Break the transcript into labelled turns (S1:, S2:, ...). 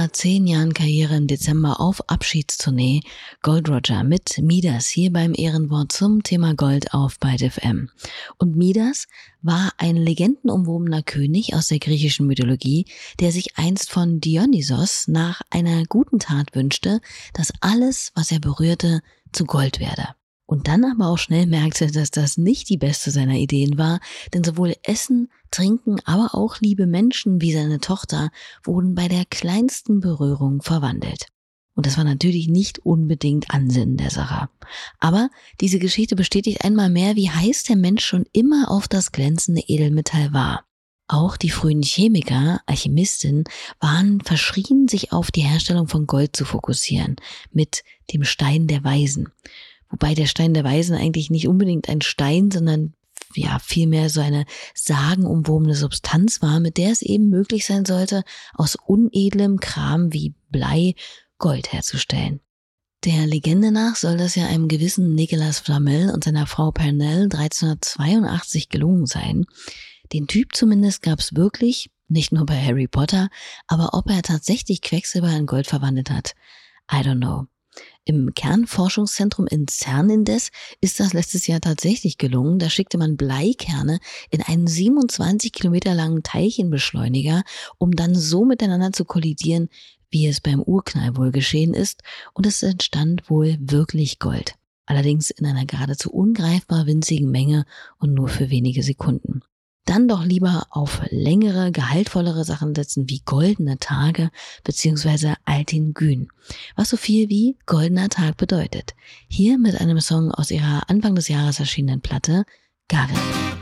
S1: über 10 Jahren Karriere im Dezember auf Abschiedstournee. Gold Roger mit Midas hier beim Ehrenwort zum Thema Gold auf Byte FM. Und Midas war ein legendenumwobener König aus der griechischen Mythologie, der sich einst von Dionysos nach einer guten Tat wünschte, dass alles, was er berührte, zu Gold werde. Und dann aber auch schnell merkte, dass das nicht die beste seiner Ideen war, denn sowohl Essen, Trinken, aber auch liebe Menschen wie seine Tochter wurden bei der kleinsten Berührung verwandelt. Und das war natürlich nicht unbedingt Ansinnen der Sache. Aber diese Geschichte bestätigt einmal mehr, wie heiß der Mensch schon immer auf das glänzende Edelmetall war. Auch die frühen Chemiker, Alchemisten, waren verschrien, sich auf die Herstellung von Gold zu fokussieren, mit dem Stein der Weisen. Wobei der Stein der Weisen eigentlich nicht unbedingt ein Stein, sondern vielmehr so eine sagenumwobene Substanz war, mit der es eben möglich sein sollte, aus unedlem Kram wie Blei Gold herzustellen. Der Legende nach soll das ja einem gewissen Nicolas Flamel und seiner Frau Pernelle 1382 gelungen sein. Den Typ zumindest gab es wirklich, nicht nur bei Harry Potter, aber ob er tatsächlich Quecksilber in Gold verwandelt hat, I don't know. Im Kernforschungszentrum in CERN indes ist das letztes Jahr tatsächlich gelungen. Da schickte man Bleikerne in einen 27 Kilometer langen Teilchenbeschleuniger, um dann so miteinander zu kollidieren, wie es beim Urknall wohl geschehen ist. Und es entstand wohl wirklich Gold. Allerdings in einer geradezu ungreifbar winzigen Menge und nur für wenige Sekunden. Dann doch lieber auf längere, gehaltvollere Sachen setzen wie goldene Tage bzw. Altin Gün, was so viel wie goldener Tag bedeutet. Hier mit einem Song aus ihrer Anfang des Jahres erschienenen Platte Garen.